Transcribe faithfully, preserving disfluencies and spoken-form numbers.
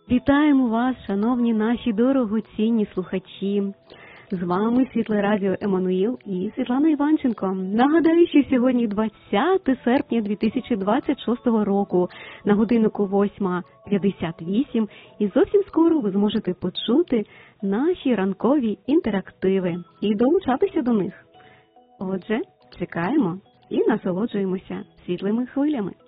Вітаємо вас, шановні наші дорогоцінні слухачі. З вами Світле Радіо Еммануїл і Світлана Іванченко. Нагадаю, що сьогодні двадцяте серпня дві тисячі двадцять шостого року, на годиннику восьма п'ятдесят вісім, і зовсім скоро ви зможете почути наші ранкові інтерактиви і долучатися до них. Отже, чекаємо і насолоджуємося світлими хвилями.